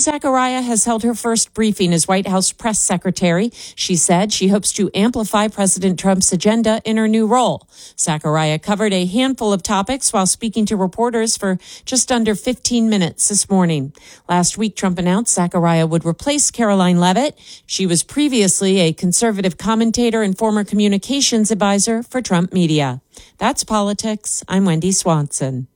Zachariah has held her first briefing as White House press secretary. She said she hopes to amplify President Trump's agenda in her new role. Zachariah covered a handful of topics while speaking to reporters for just under 15 minutes this morning. Last week, Trump announced Zachariah would replace Caroline Leavitt. She was previously a conservative commentator and former communications advisor for Trump Media. That's politics. I'm Wendy Swanson.